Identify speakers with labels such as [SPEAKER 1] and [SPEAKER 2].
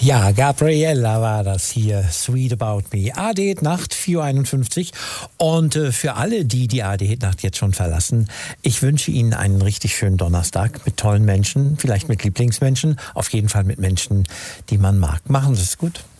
[SPEAKER 1] Ja, Gabriella war das hier, Sweet About Me. AD Nacht 4:51 und für alle, die die AD Nacht jetzt schon verlassen, ich wünsche Ihnen einen richtig schönen Donnerstag mit tollen Menschen, vielleicht mit Lieblingsmenschen, auf jeden Fall mit Menschen, die man mag. Machen Sie es gut.